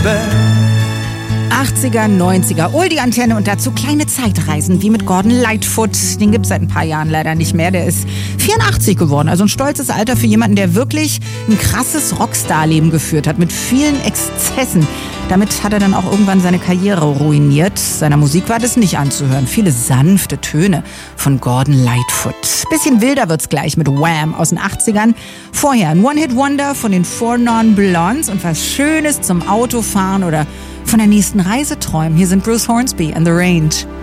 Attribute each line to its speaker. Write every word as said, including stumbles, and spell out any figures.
Speaker 1: achtziger, neunziger, Oldie-Antenne und dazu kleine Zeitreisen wie mit Gordon Lightfoot. Den gibt's seit ein paar Jahren leider nicht mehr. Der ist vierundachtzig geworden, also ein stolzes Alter für jemanden, der wirklich ein krasses Rockstar-Leben geführt hat mit vielen Exzessen. Damit hat er dann auch irgendwann seine Karriere ruiniert. Seiner Musik war das nicht anzuhören. Viele sanfte Töne von Gordon Lightfoot. Bisschen wilder wird's gleich mit Wham aus den achtzigern. Vorher ein One-Hit-Wonder von den Four Non-Blondes und was Schönes zum Autofahren oder von der nächsten Reise träumen. Hier sind Bruce Hornsby and The Range.